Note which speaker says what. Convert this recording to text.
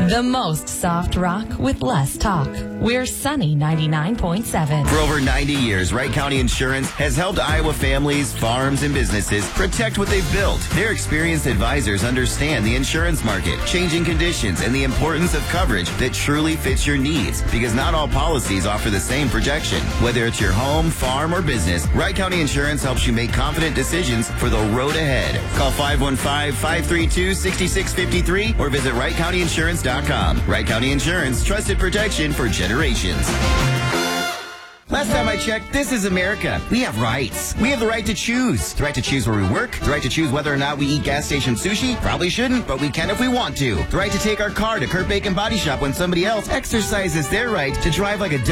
Speaker 1: The most soft rock with less talk. We're Sunny 99.7.
Speaker 2: For over 90 years, Wright County Insurance has helped Iowa families, farms, and businesses protect what they've built. Their experienced advisors understand the insurance market, changing conditions, and the importance of coverage that truly fits your needs, because not all policies offer the same protection. Whether it's your home, farm, or business, Wright County Insurance helps you make confident decisions for the road ahead. Call 515-532-6653 or visit WrightCountyInsurance.com. Wright County Insurance, trusted protection for generations. Last time I checked, this is America. We have rights. We have the right to choose. The right to choose where we work. The right to choose whether or not we eat gas station sushi. Probably shouldn't, but we can if we want to. The right to take our car to Kurt Bacon Body Shop when somebody else exercises their right to drive like a